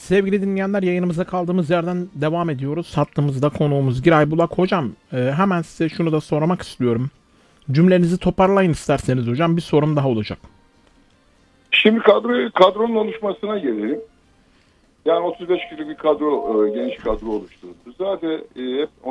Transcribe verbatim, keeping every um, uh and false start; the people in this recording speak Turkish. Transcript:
Sevgili dinleyenler, yayınımıza kaldığımız yerden devam ediyoruz. Hattımızda konuğumuz Giray Bulak. Hocam e, hemen size şunu da sormak istiyorum. Cümlenizi toparlayın isterseniz hocam. Bir sorum daha olacak. Şimdi kadro, kadronun oluşmasına gelelim. Yani otuz beş kişilik bir kadro, e, geniş kadro oluşturdu. Zaten e, hep